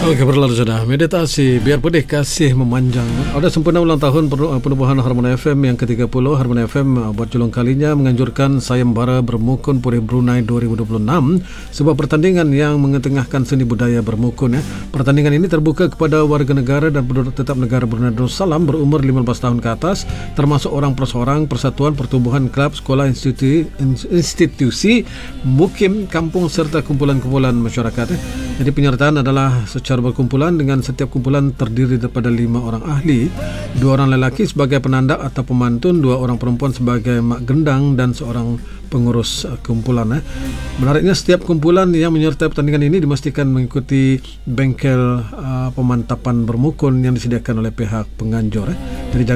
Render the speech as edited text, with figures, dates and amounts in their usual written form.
Oke, berlalu sudah meditasi biar pedih kasih memanjang. Ada sempurna ulang tahun penubuhan Harmoni FM yang ke-30. Harmoni FM buat julung kalinya menganjurkan sayembara bermukun Puri Brunei 2026, sebuah pertandingan yang mengetengahkan seni budaya bermukun ya. Pertandingan ini terbuka kepada warga negara dan penduduk tetap negara Brunei Darussalam berumur 15 tahun ke atas, termasuk orang perseorang, persatuan, pertumbuhan, klub, sekolah, institusi, mukim, kampung serta kumpulan-kumpulan masyarakat ya. Jadi penyertaan adalah secara berkumpulan, dengan setiap kumpulan terdiri daripada 5 orang ahli, 2 orang lelaki sebagai penanda atau pemantun, 2 orang perempuan sebagai mak gendang dan seorang pengurus kumpulan. Menariknya, setiap kumpulan yang menyertai pertandingan ini dimastikan mengikuti bengkel pemantapan bermukun yang disediakan oleh pihak penganjur. Jadi